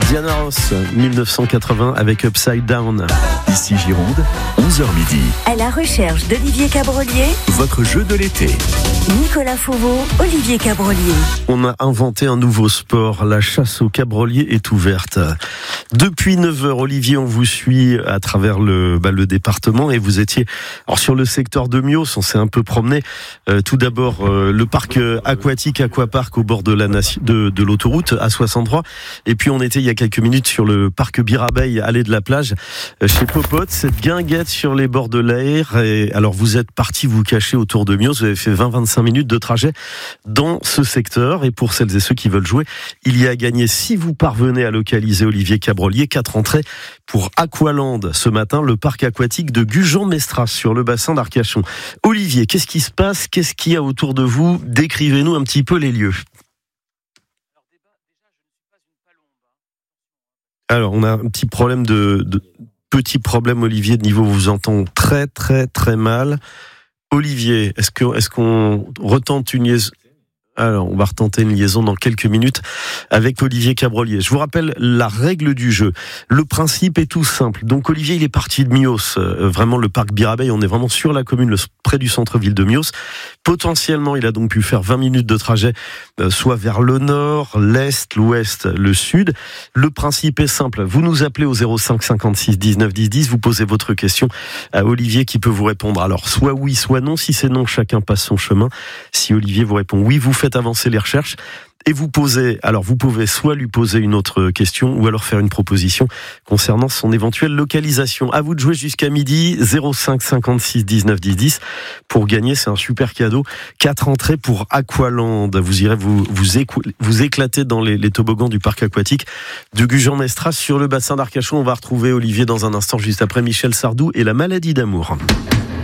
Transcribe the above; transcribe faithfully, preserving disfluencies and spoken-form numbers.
Diana Ross, dix-neuf cent quatre-vingts avec Upside Down. Ici Gironde, onze heures midi. À la recherche d'Olivier Cabrolier, Votre jeu de l'été. Nicolas Fauveau, Olivier Cabrolier. On a inventé un nouveau sport, la chasse au cabrolier est ouverte. Depuis neuf heures, Olivier, on vous suit à travers le, bah, le département et vous étiez alors sur le secteur de Mios, on s'est un peu promené. Euh, tout d'abord, euh, le parc aquatique Aquapark au bord de, la nation, de, de l'autoroute A soixante-trois. Et puis on était il y a quelques minutes sur le parc Birabeil, allée de la plage, euh, chez Popote, cette guinguette sur les bords de l'Aire. Et alors vous êtes parti vous cacher autour de Mios, vous avez fait vingt à vingt-cinq minutes de trajet dans ce secteur. Et pour celles et ceux qui veulent jouer, il y a à gagner, si vous parvenez à localiser Olivier Cabrolier, quatre entrées pour Aqualand ce matin, le parc aquatique de Gujan-Mestras sur le bassin d'Arcachon. Olivier, qu'est-ce qui se passe? Qu'est-ce qu'il y a autour de vous? Décrivez-nous un petit peu les lieux. Alors, on a un petit problème de, de petit problème, Olivier, de niveau, on vous entend très, très, très mal. Olivier, est-ce que, est-ce qu'on retente une liaison? Alors, on va retenter une liaison dans quelques minutes avec Olivier Cabrolier. Je vous rappelle la règle du jeu. Le principe est tout simple. Donc, Olivier, il est parti de Mios, euh, vraiment le parc Birabeil. On est vraiment sur la commune, le, près du centre-ville de Mios. Potentiellement, il a donc pu faire vingt minutes de trajet, euh, soit vers le nord, l'est, l'ouest, le sud. Le principe est simple. Vous nous appelez au zéro cinq cinquante-six dix-neuf dix dix. Vous posez votre question à Olivier qui peut vous répondre. Alors, soit oui, soit non. Si c'est non, chacun passe son chemin. Si Olivier vous répond oui, vous faites avancer les recherches et vous posez, alors vous pouvez soit lui poser une autre question ou alors faire une proposition concernant son éventuelle localisation. À vous de jouer jusqu'à midi, zéro cinq cinquante-six dix-neuf dix dix pour gagner, c'est un super cadeau, quatre entrées pour Aqualand. Vous irez vous vous, écou- vous éclater dans les, les toboggans du parc aquatique de Gujan-Mestras sur le bassin d'Arcachon. On va retrouver Olivier dans un instant juste après Michel Sardou et la maladie d'amour.